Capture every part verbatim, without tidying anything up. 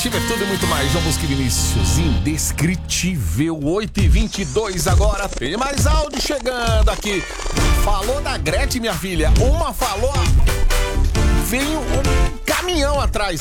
Ativa é tudo e muito mais. João Bosco e Vinícius, indescritível. oito e vinte e dois agora. Tem mais áudio chegando aqui. Falou da Gretchen, minha filha. Uma falou, veio um caminhão atrás.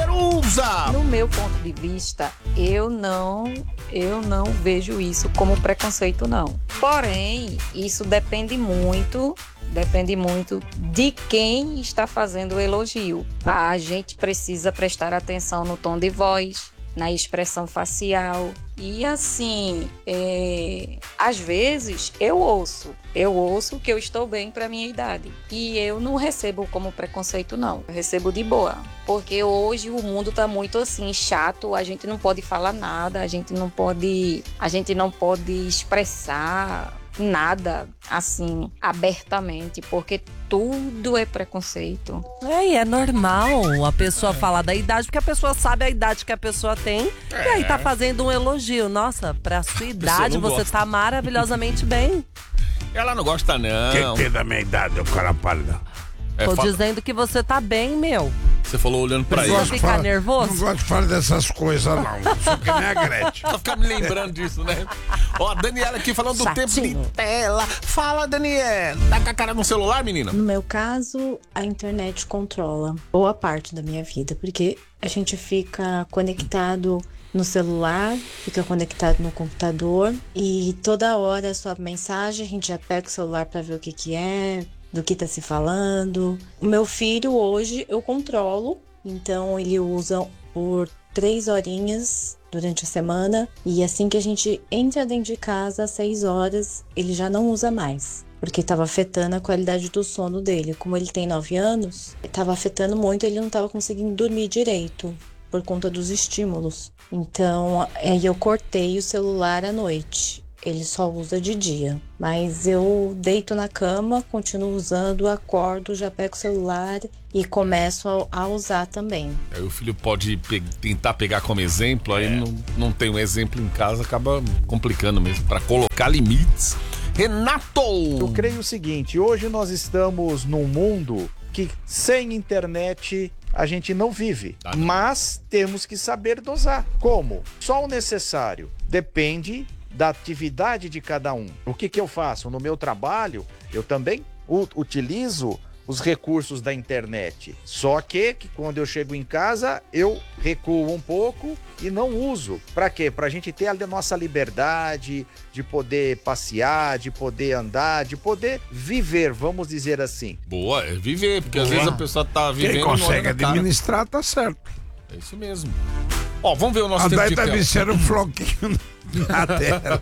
Jerusa! No meu ponto de vista, eu não, eu não vejo isso como preconceito, não. Porém, isso depende muito, depende muito de quem está fazendo o elogio. A gente precisa prestar atenção no tom de voz, na expressão facial. E assim, é... às vezes eu ouço, eu ouço que eu estou bem para minha idade. E eu não recebo como preconceito, não. Eu recebo de boa. Porque hoje o mundo tá muito assim, chato, a gente não pode falar nada, a gente não pode, a gente não pode expressar nada assim abertamente, porque tudo é preconceito. É, e é normal a pessoa falar da idade, porque a pessoa sabe a idade que a pessoa tem, é. E aí tá fazendo um elogio. Nossa, pra sua idade você gosta. Tá maravilhosamente bem. Ela não gosta, não. Quem tem da minha idade, o cara pálida? É, Tô fala... dizendo que você tá bem, meu. Você falou olhando pra ele. Você ficar fala, nervoso? Não gosto de falar dessas coisas, não. Só que nem a Gretchen. Só ficar me lembrando disso, né? Ó, a Daniela aqui falando do Chatinho. tempo de tela. Fala, Daniela. Tá com a cara no celular, menina? No meu caso, a internet controla boa parte da minha vida, porque a gente fica conectado no celular, fica conectado no computador e toda hora a sua mensagem, a gente já pega o celular pra ver o que que é, do que tá se falando. O meu filho hoje eu controlo, então ele usa por três horinhas durante a semana e assim que a gente entra dentro de casa às seis horas, ele já não usa mais, porque estava afetando a qualidade do sono dele. Como ele tem nove anos, estava afetando muito, ele não estava conseguindo dormir direito por conta dos estímulos. Então, aí eu cortei o celular à noite. Ele só usa de dia. Mas eu deito na cama, continuo usando, acordo, já pego o celular e começo a, a usar também. Aí o filho pode pe- tentar pegar como exemplo, aí é. não, não tem um exemplo em casa, acaba complicando mesmo, para colocar limites. Renato! Eu creio o seguinte, hoje nós estamos num mundo que sem internet a gente não vive, ah, não. Mas temos que saber dosar. Como? Só o necessário. Depende da atividade de cada um. O que que eu faço? No meu trabalho, eu também u- utilizo os recursos da internet. Só que, que quando eu chego em casa, eu recuo um pouco e não uso. Para quê? Pra gente ter a nossa liberdade de poder passear, de poder andar, de poder viver, vamos dizer assim. Boa, é viver, porque Boa. Às vezes a pessoa tá vivendo... Quem consegue administrar, tá certo. É isso mesmo. Ó, vamos ver o nosso a tempo daí de tá tela. viciando um floquinho na tela.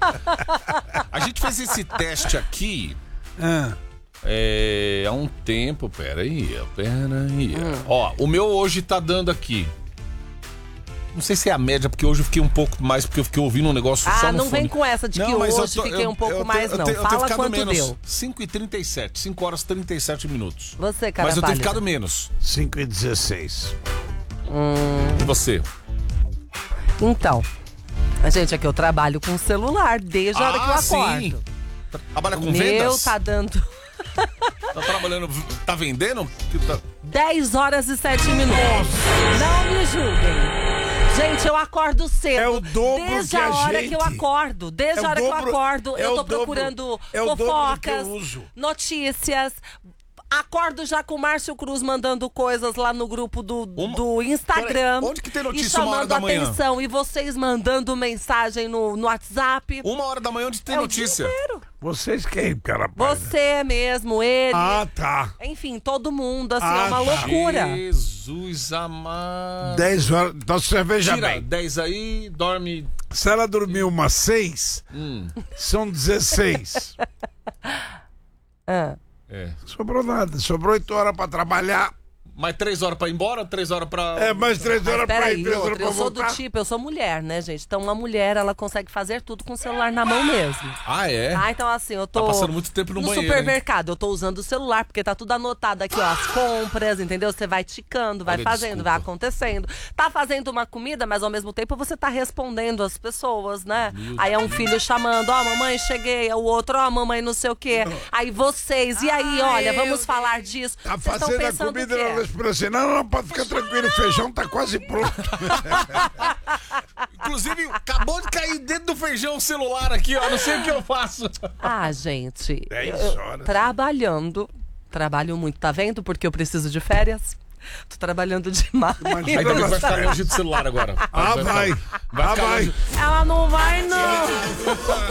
A gente fez esse teste aqui... Ah. É, há um tempo, peraí, peraí. Hum. Ó, o meu hoje tá dando aqui. Não sei se é a média, porque hoje eu fiquei um pouco mais, porque eu fiquei ouvindo um negócio ah, só no não fone. Vem com essa de não, que hoje eu tô, fiquei eu, um pouco eu, mais, eu, não. Eu, eu Fala quanto menos. deu. cinco e trinta e sete, cinco horas e trinta e sete minutos. Você, cara. Mas eu tenho ficado menos. cinco e dezesseis. Hum... E você? Então, gente, aqui eu trabalho com celular desde a hora ah, que eu acordo. Sim. Trabalha com o vendas? Meu tá dando... Tá trabalhando, tá vendendo? Tá... dez horas e sete minutos. Não me julguem. Gente, eu acordo cedo. É o dobro Desde que a a hora gente... que eu acordo. Desde é a hora dobro... que eu acordo, é eu tô dobro... procurando é fofocas, notícias. Acordo já com o Márcio Cruz mandando coisas lá no grupo do, uma... do Instagram. Onde que tem notícia e chamando uma hora da manhã? atenção. E vocês mandando mensagem no, no WhatsApp. Uma hora da manhã onde tem é notícia. Vocês quem, cara? Você mesmo, ele. Ah, tá. Enfim, todo mundo, assim, ah, é uma tá. loucura. Jesus amado. dez horas. Então você veja Tira bem. dez aí, dorme. Se ela dormir umas seis, hum. são dezesseis. ah. É. Sobrou nada, sobrou oito horas pra trabalhar. Mais três horas pra ir embora, três horas pra... É, mais três horas pra ir, três horas pra Eu sou voltar. do tipo, eu sou mulher, né, gente? Então uma mulher, ela consegue fazer tudo com o celular na mão mesmo. Ah, é? Ah, então assim, eu tô... Tá passando muito tempo no, no banheiro, supermercado, hein? Eu tô usando o celular, porque tá tudo anotado aqui, ó, as compras, entendeu? Você vai ticando, vai Olha, fazendo, desculpa. vai acontecendo. Tá fazendo uma comida, mas ao mesmo tempo você tá respondendo as pessoas, né? Meu Aí é um filho chamando, ó, oh, mamãe, cheguei. É o outro, ó, oh, mamãe, não sei o quê. Aí vocês, e aí, olha, vamos falar disso. Tá Vocês fazendo a pensando comida o quê? no responde assim: não, não, pode ficar tranquilo, o feijão tá quase pronto. Inclusive, acabou de cair dentro do feijão o celular aqui, ó. Não sei o que eu faço. Ah, gente. Dez eu- horas. Trabalhando. Trabalho muito, tá vendo? Porque eu preciso de férias. Tô trabalhando demais. Imagina Ainda bem que vai nas ficar férias. longe do celular agora. Ah, vai. ficar- Ah, vai. Ela não vai, não.